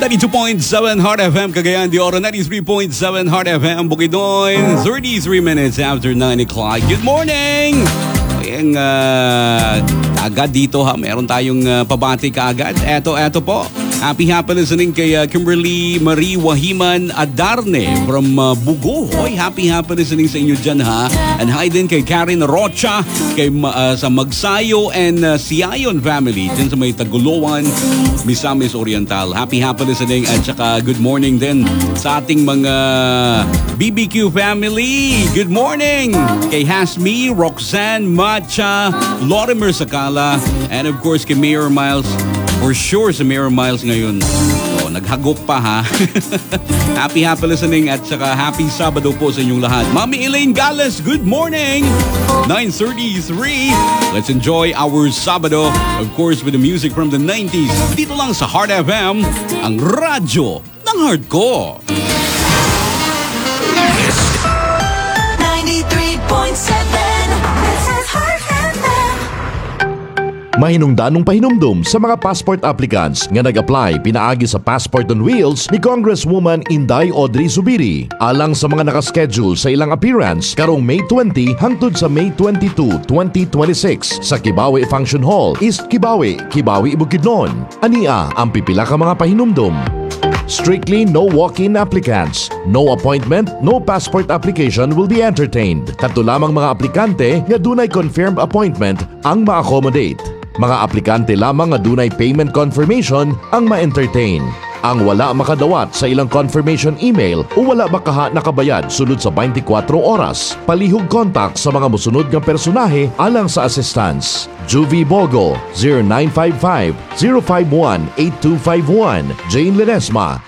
92.7 Heart FM, Cagayan de Oro, 93.7 Heart FM, Bukidnon, 33 minutes after 9 o'clock. Good morning! Ayan, agad dito ha, meron tayong pabati kaagad. Eto po. Happy listening kay Kimberly Marie Wahiman Adarne from Bugo. Hoy, happy listening sa inyo dyan ha. And hi din kay Karen Rocha, kay sa Magsayo and Siayon family dyan sa may Taguluan, Misamis Oriental. Happy listening at saka good morning din sa ating mga BBQ family. Good morning kay Hasmi, Roxanne Macha, Lorimer Sakala, and of course kay Mayor Miles. For sure sa Mayor Miles ngayon. So, naghagop pa ha. Happy listening at saka happy Sabado po sa inyong lahat. Mami Elaine Gales, good morning! 9:33. Let's enjoy our Sabado, of course, with the music from the 90s. Dito lang sa Heart FM, ang radyo ng heart ko. 93.7. This is Heart FM. Mahinungdanong pahinumdum sa mga passport applicants nga nag-apply pinaagi sa Passport on Wheels ni Congresswoman Inday Audrey Zubiri. Alang sa mga nakaschedule sa ilang appearance karong May 20 hangtod sa May 22, 2026 sa Kibawe Function Hall, East Kibawe, Bukidnon. Ania ang pipila ka mga pahinumdum. Strictly no walk-in applicants. No appointment, no passport application will be entertained. Kadto lamang mga aplikante nga dunay confirmed appointment ang ma-accommodate. Mga aplikante lamang nga dunay payment confirmation ang ma-entertain. Ang wala makadawat sa ilang confirmation email o wala makaha nakabayad sulod sa 24 oras, palihog contact sa mga musunod nga personahe alang sa assistance. Juvie Bogo 0955-051-8251, Jane Ledesma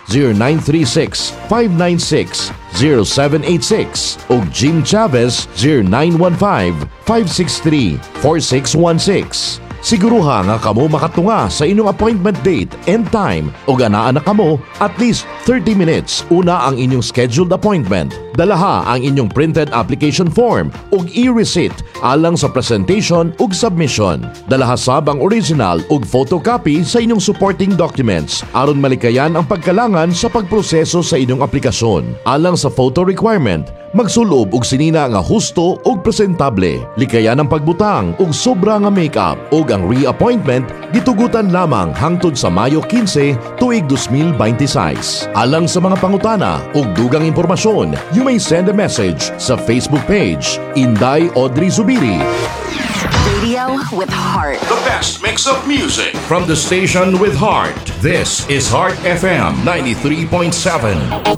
0936-596-0786 ug Jim Chavez 0915-563-4616. Siguruha nga kamo makatunga sa inyong appointment date and time o ganaan na kamo at least 30 minutes una ang inyong scheduled appointment. Dalaha ang inyong printed application form ug e-receipt alang sa presentation ug submission. Dalaha sab ang original ug photocopy sa inyong supporting documents aron malikayan ang pagkalangan sa pagproseso sa inyong aplikasyon. Alang sa photo requirement, magsulob og sinina nga husto ug presentable. Likayan ang pagbutang ug sobra nga makeup ug ang reappointment gitugutan lamang hangtod sa Mayo 15 tuig 2026. Alang sa mga pangutana ug dugang impormasyon, you may send a message sa Facebook page Inday Audrey Zubiri. Radio with heart. The best mix of music from the station with heart. This is Heart FM 93.7.